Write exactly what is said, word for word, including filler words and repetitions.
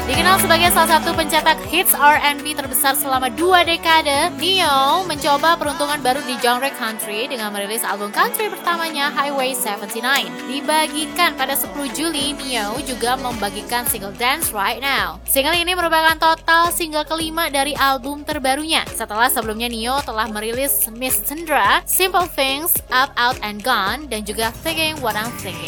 Dikenal sebagai salah satu pencetak hits R and B terbesar selama dua dekade, Ne-Yo mencoba peruntungan baru di genre country dengan merilis album country pertamanya Highway tujuh puluh sembilan. Dibagikan pada sepuluh Juli, Ne-Yo juga membagikan single Dance Right Now. Single ini merupakan total single kelima dari album terbarunya. Setelah sebelumnya Ne-Yo telah merilis Miss Tundra, Simple Things, Up, Out, and Gone, dan juga Thinking What I'm Thinking.